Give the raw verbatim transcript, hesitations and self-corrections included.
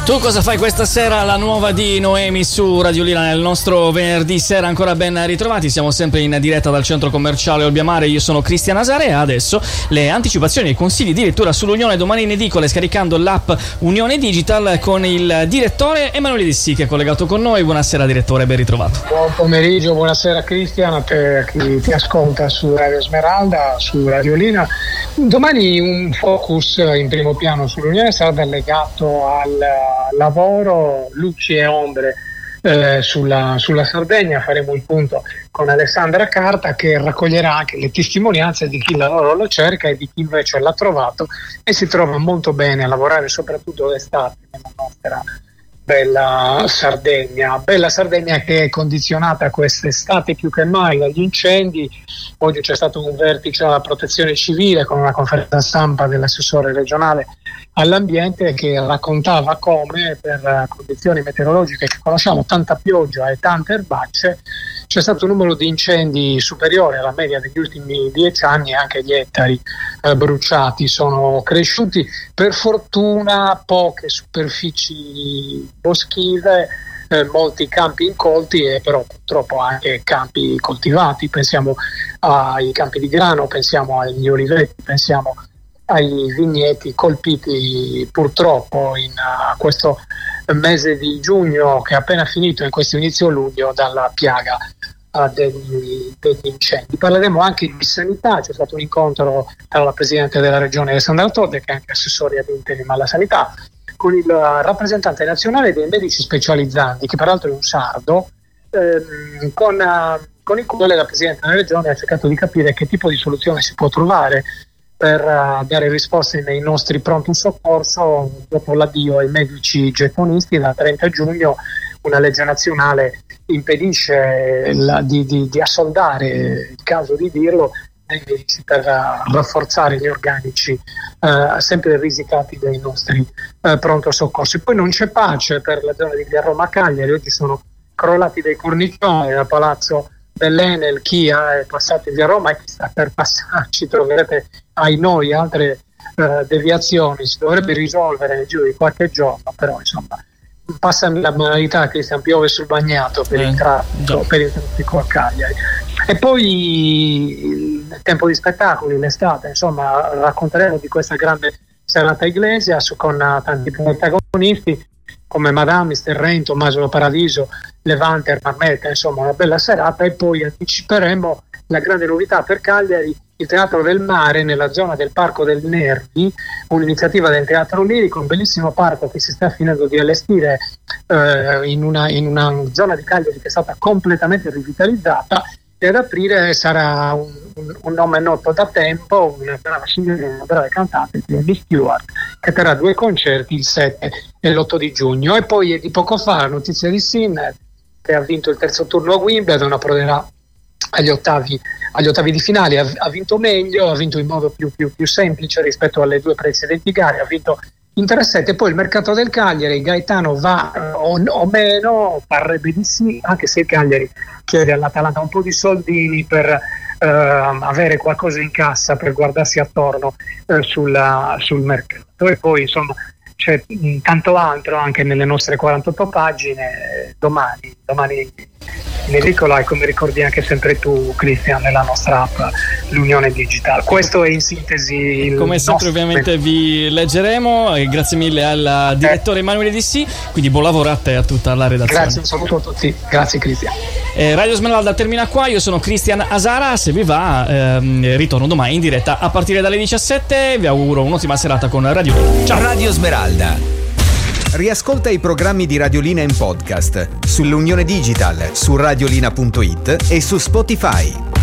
Tu cosa fai questa sera? La nuova di Noemi su Radiolina nel nostro venerdì sera. Ancora ben ritrovati, siamo sempre in diretta dal centro commerciale Olbiamare. Io sono Cristian Asara e adesso le anticipazioni e i consigli di lettura sull'Unione domani in edicole scaricando l'app Unione Digital con il direttore Emanuele Dissì che è collegato con noi. Buonasera direttore, ben ritrovato. Buon pomeriggio, buonasera Cristian, a te, a chi ti ascolta su Radio Smeralda, su Radiolina. Domani un focus in primo piano sull'Unione sarà legato al lavoro, luci e ombre eh, sulla, sulla Sardegna. Faremo il punto con Alessandra Carta che raccoglierà anche le testimonianze di chi il lavoro lo cerca e di chi invece l'ha trovato e si trova molto bene a lavorare soprattutto d'estate nella nostra bella Sardegna, bella Sardegna che è condizionata quest'estate più che mai dagli incendi. Oggi c'è stato un vertice alla protezione civile con una conferenza stampa dell'assessore regionale all'ambiente che raccontava come per condizioni meteorologiche che conosciamo, tanta pioggia e tante erbacce, c'è stato un numero di incendi superiore alla media degli ultimi dieci anni e anche gli ettari eh, bruciati sono cresciuti. Per fortuna poche superfici boschive, eh, molti campi incolti e però purtroppo anche campi coltivati. Pensiamo ai campi di grano, pensiamo agli oliveti, pensiamo ai vigneti colpiti purtroppo in uh, questo mese di giugno che è appena finito, in questo inizio luglio, dalla piaga uh, degli, degli incendi. Parleremo anche di sanità. C'è stato un incontro tra la Presidente della Regione Alessandra Todde, che è anche assessore ad interim alla sanità, con il rappresentante nazionale dei medici specializzanti, che peraltro è un sardo, ehm, con, uh, con il quale la Presidente della Regione ha cercato di capire che tipo di soluzione si può trovare per uh, dare risposte nei nostri pronto soccorso dopo l'addio ai medici gettonisti. Dal trenta giugno una legge nazionale impedisce la, di, di, di assoldare, il caso di dirlo, ai medici per uh, rafforzare gli organici uh, sempre risicati dei nostri uh, pronto soccorso. E poi non c'è pace per la zona di Via Roma Cagliari. Oggi sono crollati dei cornicioni dal palazzo dell'Enel. Chi è passato in Via Roma e chi sta per passarci troverete ai noi altre uh, deviazioni. Si dovrebbe risolvere nel giro di qualche giorno, però insomma passami la banalità, Cristian, piove sul bagnato per, eh, il traffico, per il traffico a Cagliari. E poi il tempo di spettacoli, l'estate, insomma racconteremo di questa grande serata Iglesias con uh, tanti protagonisti come Madame, mister Rain, Tommaso Paradiso, Levante, Marmetta, insomma una bella serata. E poi anticiperemo la grande novità per Cagliari, il Teatro del Mare nella zona del Parco del Nervi, un'iniziativa del Teatro Lirico, un bellissimo parco che si sta finendo di allestire eh, in, una, in una zona di Cagliari che è stata completamente rivitalizzata, e ad aprire sarà un, un, un nome noto da tempo, una brava signorina, una brava cantante, Miss Stewart, che terrà due concerti il sette e l'otto di giugno. E poi è di poco fa la notizia di Sinner, che ha vinto il terzo turno a Wimbledon, approderà agli ottavi, agli ottavi di finale. Ha, ha vinto meglio, ha vinto in modo più, più, più semplice rispetto alle due precedenti gare, ha vinto in tre set. Poi il mercato del Cagliari, Gaetano va eh, o, o meno, parrebbe di sì, anche se il Cagliari chiede all'Atalanta un po' di soldini per eh, avere qualcosa in cassa per guardarsi attorno eh, sulla, sul mercato. E poi insomma c'è mh, tanto altro anche nelle nostre quarantotto pagine. Domani, domani in edicola, e come ricordi anche sempre tu, Cristian, nella nostra app l'Unione Digital. Questo è in sintesi il come sempre, ovviamente vi leggeremo. E grazie mille al direttore Emanuele Dissì, quindi buon lavoro a te e a tutta la redazione. Grazie, un saluto a tutti, grazie Cristian. eh, Radio Smeralda termina qua, io sono Cristian Asara. Se vi va ehm, ritorno domani in diretta a partire dalle diciassette. Vi auguro un'ottima serata con Radio. Ciao. Radio Smeralda. Riascolta i programmi di Radiolina in podcast sull'Unione Digital, su radiolina punto it e su Spotify.